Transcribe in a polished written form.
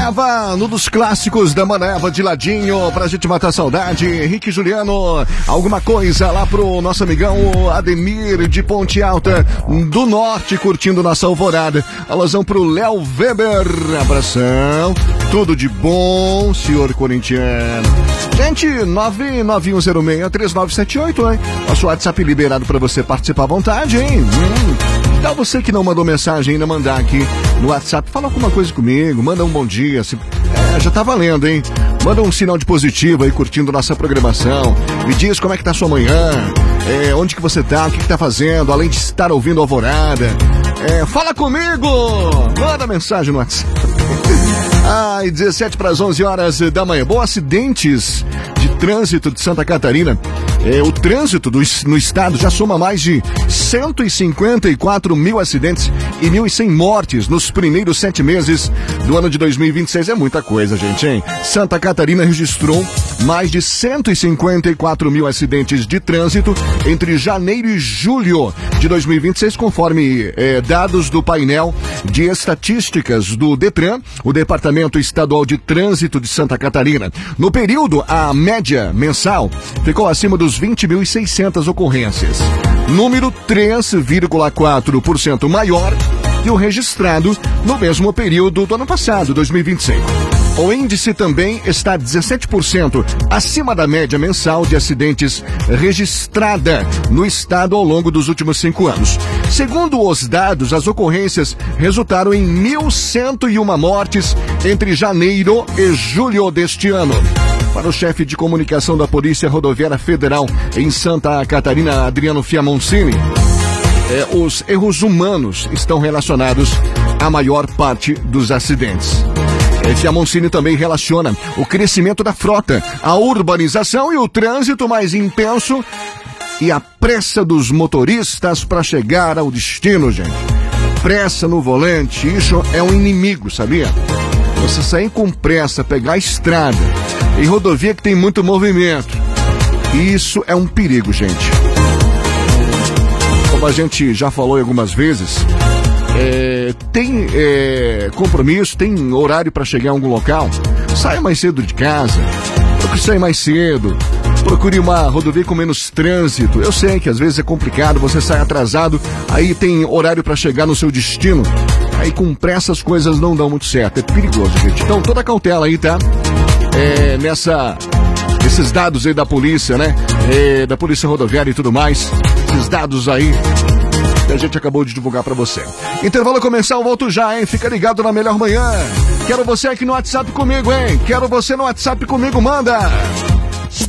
Maneva, no dos clássicos da Maneva de ladinho, pra gente matar a saudade. Henrique e Juliano, alguma coisa lá pro nosso amigão Ademir de Ponte Alta do Norte, curtindo nossa alvorada. Alusão pro Léo Weber, abração, tudo de bom, senhor corintiano. Gente, 991063978, hein? Nosso WhatsApp liberado pra você participar à vontade, hein? Então você que não mandou mensagem ainda, mandar aqui no WhatsApp, fala alguma coisa comigo, manda um bom dia, já tá valendo, hein? Manda um sinal de positivo aí, curtindo nossa programação, me diz como é que tá a sua manhã, onde que você tá, o que tá fazendo, além de estar ouvindo a Alvorada, fala comigo, manda mensagem no WhatsApp. 17 para as 11 horas da manhã. Bom, acidentes de trânsito de Santa Catarina. O trânsito no estado já soma mais de 154 mil acidentes e 1.100 mortes nos primeiros 7 meses do ano de 2026. É muita coisa, gente, hein? Santa Catarina registrou mais de 154 mil acidentes de trânsito entre janeiro e julho de 2026, conforme dados do painel de estatísticas do DETRAN, o Departamento Estadual de Trânsito de Santa Catarina. No período, a média mensal ficou acima dos 20.600 ocorrências, número 3,4% maior que o registrado no mesmo período do ano passado, 2025. O índice também está 17% acima da média mensal de acidentes registrada no estado ao longo dos últimos 5 anos. Segundo os dados, as ocorrências resultaram em 1.101 mortes entre janeiro e julho deste ano. Para o chefe de comunicação da Polícia Rodoviária Federal em Santa Catarina, Adriano Fiamoncini, os erros humanos estão relacionados à maior parte dos acidentes. Fiamoncini também relaciona o crescimento da frota, a urbanização e o trânsito mais intenso e a pressa dos motoristas para chegar ao destino, gente. Pressa no volante, isso é um inimigo, sabia? Você sair com pressa, pegar a estrada em rodovia que tem muito movimento, isso é um perigo, gente. Como a gente já falou algumas vezes, tem compromisso, tem horário para chegar a algum local, saia mais cedo de casa, procure sair mais cedo, procure uma rodovia com menos trânsito. Eu sei que às vezes é complicado, você sai atrasado, aí tem horário para chegar no seu destino, aí com pressa as coisas não dão muito certo, é perigoso, gente. Então toda a cautela aí, tá? Esses dados aí da polícia, né? Da polícia rodoviária e tudo mais, esses dados aí que a gente acabou de divulgar pra você. Intervalo comercial, volto já, hein? Fica ligado na Melhor Manhã. Quero você aqui no WhatsApp comigo, hein? Quero você no WhatsApp comigo, manda!